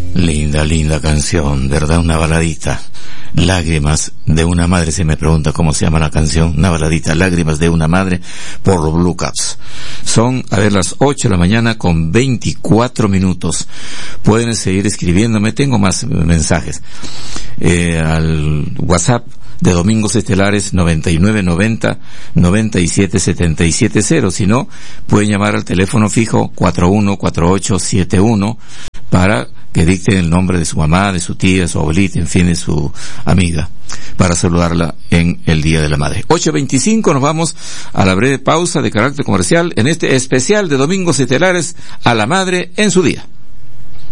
Linda, linda canción, ¿verdad? Una baladita. Lágrimas de una madre, se me pregunta cómo se llama la canción. Una baladita, Lágrimas de una madre, por los Blue Caps. Son, las 8 de la mañana con 24 minutos. Pueden seguir escribiéndome, tengo más mensajes. Al WhatsApp de Domingos Estelares 9990-97770. Si no, pueden llamar al teléfono fijo 414871 para que dicten el nombre de su mamá, de su tía, de su abuelita, en fin, de su amiga, para saludarla en el Día de la Madre. 8:25, nos vamos a la breve pausa de carácter comercial en este especial de Domingos Estelares a la Madre en su día.